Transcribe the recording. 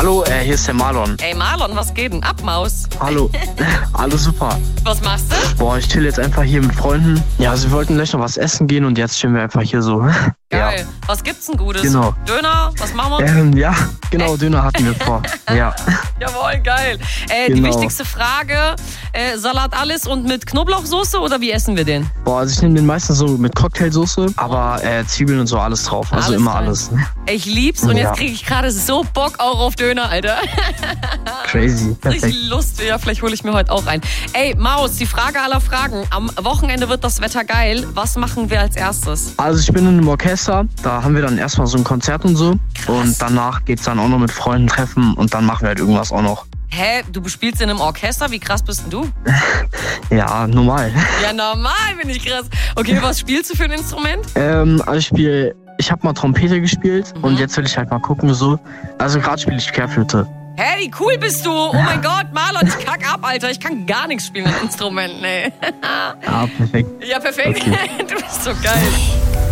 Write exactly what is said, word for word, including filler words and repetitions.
Hallo, äh, hier ist der Marlon. Ey Marlon, was geht denn ab, Maus? Hallo. Alles super. Was machst du? Boah, ich chill jetzt einfach hier mit Freunden. Ja, sie wollten gleich noch was essen gehen und jetzt chillen wir einfach hier so. Geil. Ja. Was gibt's denn Gutes? Genau. Döner? Was machen wir? Ähm, ja, genau, Döner hatten wir vor. Ja. Jawohl, geil. Äh, Die Genau. wichtigste Frage, äh, Salat alles und mit Knoblauchsoße oder wie essen wir den? Boah, also ich nehme den meistens so mit Cocktailsoße, aber äh, Zwiebeln und so alles drauf. Also Alles immer rein. alles. Ich lieb's und Ja. jetzt kriege ich gerade so Bock auch auf Döner, Alter. Crazy. Perfekt. Richtig Lust, ja, vielleicht hole ich mir heute auch ein. Ey, Maus, die Frage aller Fragen. Am Wochenende wird das Wetter geil. Was machen wir als erstes? Also ich bin in einem Orchester, da haben wir dann erstmal so ein Konzert und so. Krass. Und danach geht's dann auch noch mit Freunden treffen und dann machen wir halt irgendwas auch noch. Hä, du spielst in einem Orchester? Wie krass bist denn du? Ja, normal. Ja, normal bin ich krass. Okay, was spielst du für ein Instrument? Ähm, also ich spiele, ich habe mal Trompete gespielt Mhm. und jetzt will ich halt mal gucken so. Also gerade spiele ich Querflöte. Hä, wie cool bist du? Oh mein Gott, Marlon, ich kack ab, Alter. Ich kann gar nichts spielen mit Instrumenten, ey. Ja, perfekt. Ja, perfekt. Okay. Du bist so geil.